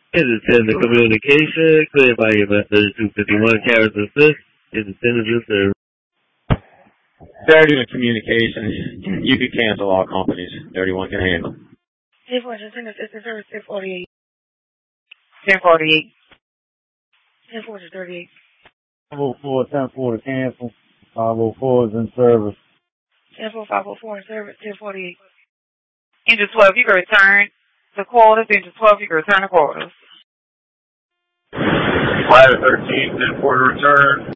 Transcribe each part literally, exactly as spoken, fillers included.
Is it send the communication? Cleared by your message two fifty-one Carrots Assist. Is it sending this service? thirty-one Communications. You can cancel all companies. thirty-one can handle. ten four, just send assistant service ten forty-eight. ten forty-eight. ten four to thirty-eight. five oh four, ten four to cancel. five oh four is in service. ten four, five oh four in service, ten forty-eight. Engine twelve, you can return the quarters. Engine twelve, you can return the quarters. Flight thirteen, ten four to return.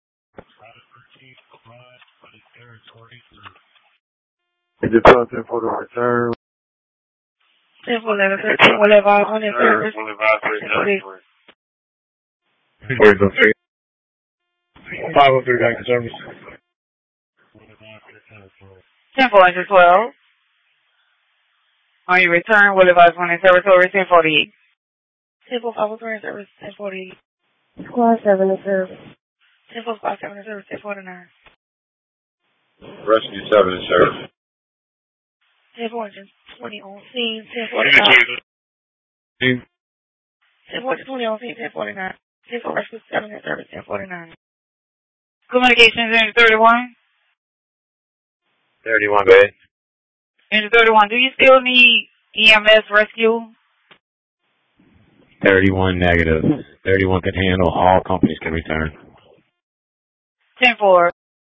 Engine twelve, ten four to return. ten four, eleven, thirteen, will advise on in service. five oh three back in service. ten four, engine twelve. On your return, will advise on in service over ten forty-eight. ten four, five oh three in service, ten forty-eight. Squad seven in service. ten four, squad seven in service, ten forty-nine. Rescue seven in service. ten four, engine twenty on scene, ten forty-five. ten four, twenty on scene, ten forty-nine. ten four, rescue seven in service, ten forty-nine. Communications, engine thirty-one. thirty-one, babe. Engine thirty-one, do you still need E M S rescue? thirty-one negative. thirty-one can handle. All companies can return. ten four.